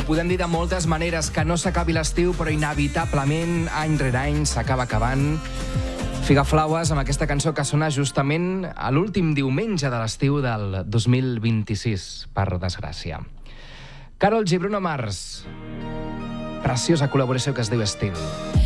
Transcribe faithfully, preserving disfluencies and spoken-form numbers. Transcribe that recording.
podem dir de moltes maneres, que no s'acabi l'estiu, però inevitablement, any rere any, s'acaba acabant. Figaflaues amb aquesta cançó que sona justament a l'últim diumenge de l'estiu del dos mil vint-i-sis, per desgràcia. Karol G, Bruno Mars. Preciosa col·laboració que es diu Estil.